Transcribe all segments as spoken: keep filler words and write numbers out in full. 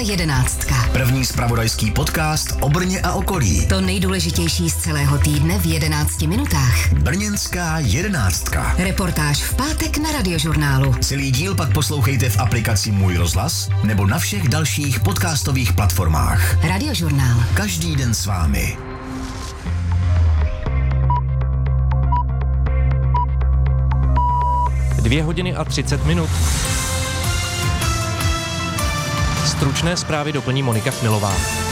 jedenáctka. První zpravodajský podcast o Brně a okolí. To nejdůležitější z celého týdne v jedenácti minutách. Brněnská jedenáctka. Reportáž v pátek na Radiožurnálu. Celý díl pak poslouchejte v aplikaci Můj rozhlas nebo na všech dalších podcastových platformách. Radiožurnál. Každý den s vámi. Dvě hodiny a třicet minut. Stručné zprávy doplní Monika Chmilová.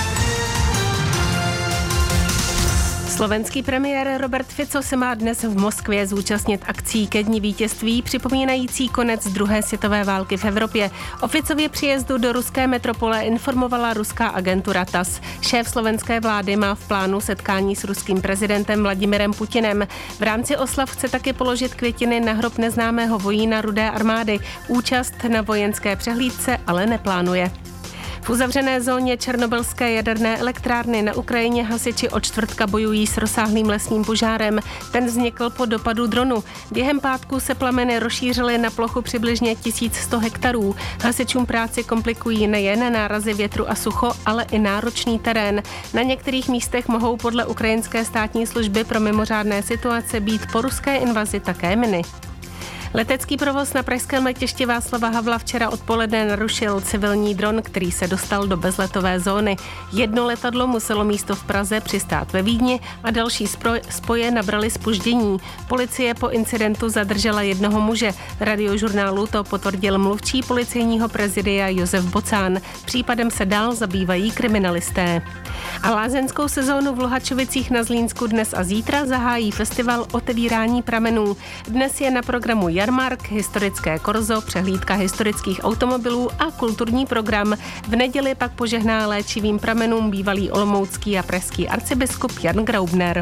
Slovenský premiér Robert Fico se má dnes v Moskvě zúčastnit akcí ke dni vítězství, připomínající konec druhé světové války v Evropě. O Ficově příjezdu do ruské metropole informovala ruská agentura T A S. Šéf slovenské vlády má v plánu setkání s ruským prezidentem Vladimirem Putinem. V rámci oslav chce taky položit květiny na hrob neznámého vojína Rudé armády. Účast na vojenské přehlídce ale neplánuje. V uzavřené zóně černobylské jaderné elektrárny na Ukrajině hasiči od čtvrtka bojují s rozsáhlým lesním požárem. Ten vznikl po dopadu dronu. Během pátku se plameny rozšířily na plochu přibližně tisíc sto hektarů. Hasičům práci komplikují nejen nárazy větru a sucho, ale i náročný terén. Na některých místech mohou podle ukrajinské státní služby pro mimořádné situace být po ruské invazi také miny. Letecký provoz na pražském letišti Václava Havla včera odpoledne narušil civilní dron, který se dostal do bezletové zóny. Jedno letadlo muselo místo v Praze přistát ve Vídni a další spoje nabrali zpoždění. Policie po incidentu zadržela jednoho muže. Radiožurnálu to potvrdil mluvčí policejního prezidia Josef Bocán. Případem se dál zabývají kriminalisté. A lázeňskou sezónu v Luhačovicích na Zlínsku dnes a zítra zahájí festival Otevírání pramenů. Dnes je na programu jarmark, historické korzo, přehlídka historických automobilů a kulturní program. V neděli pak požehná léčivým pramenům bývalý olomoucký a pražský arcibiskup Jan Graubner.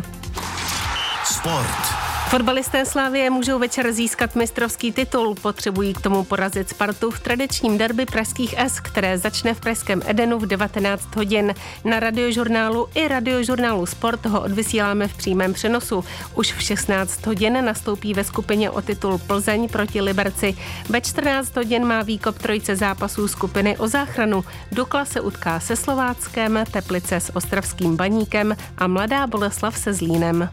Sport. Fotbalisté Slavie můžou večer získat mistrovský titul. Potřebují k tomu porazit Spartu v tradičním derby pražských S, které začne v pražském Edenu v devatenáct hodin. Na Radiožurnálu i Radiožurnálu Sport ho odvysíláme v přímém přenosu. Už v šestnáct hodin nastoupí ve skupině o titul Plzeň proti Liberci. Ve čtrnáct hodin má výkop trojice zápasů skupiny o záchranu. Dukla se utká se Slováckem, Teplice s ostravským Baníkem a Mladá Boleslav se Zlínem.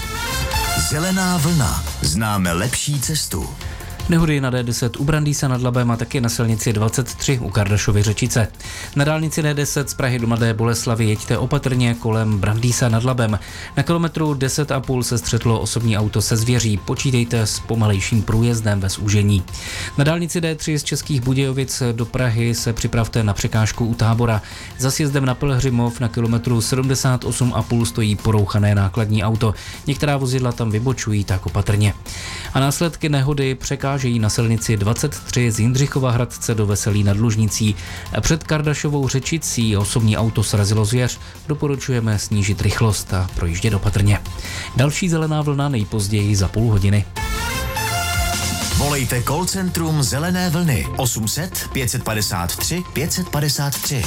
Zelená vlna. Známe lepší cestu. Nehody na D deset u Brandýsa nad Labem a taky na silnici dvacet tři u Kardašovy Řečice. Na dálnici D deset z Prahy do Mladé Boleslavi jeďte opatrně kolem Brandýsa nad Labem. Na kilometru deset a půl se střetlo osobní auto se zvěří. Počítejte s pomalejším průjezdem ve zúžení. Na dálnici D tři z Českých Budějovic do Prahy se připravte na překážku u Tábora. Za sjezdem na Pelhřimov na kilometru sedmdesát osm a půl stojí porouchané nákladní auto. Některá vozidla tam vybočují, tak opatrně. A následky nehody překáží na silnici dvacet tři z Jindřichova Hradce do Veselí nad Lužnicí. Před Kardašovou Řečicí osobní auto srazilo zvěř. Doporučujeme snížit rychlost a projíždět opatrně. Další zelená vlna nejpozději za půl hodiny. Volejte call centrum Zelené vlny osm set pět padesát tři pět padesát tři.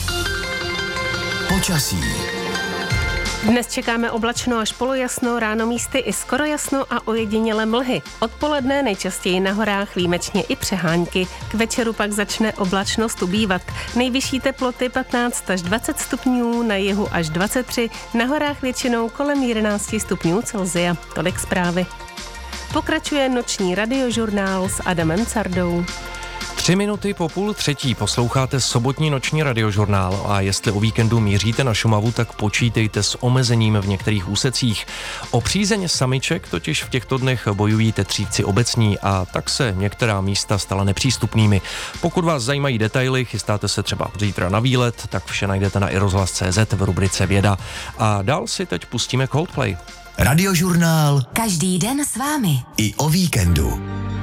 Počasí. Dnes čekáme oblačno až polojasno, ráno místy i skoro jasno a ojedinělé mlhy. Odpoledne nejčastěji na horách výjimečně i přehánky. K večeru pak začne oblačnost ubývat. Nejvyšší teploty patnáct až dvacet stupňů, na jihu až dvacet tři, na horách většinou kolem jedenáct stupňů Celsia. Tolik zprávy. Pokračuje noční radiožurnál s Adamem Cardou. Tři minuty po půl třetí posloucháte sobotní noční radiožurnál a jestli o víkendu míříte na Šumavu, tak počítejte s omezením v některých úsecích. O přízeň samiček totiž v těchto dnech bojují tetřívci obecní a tak se některá místa stala nepřístupnými. Pokud vás zajímají detaily, chystáte se třeba zítra na výlet, tak vše najdete na iRozhlas tečka cé zet v rubrice Věda. A dál si teď pustíme Coldplay. Radiožurnál. Každý den s vámi. I o víkendu.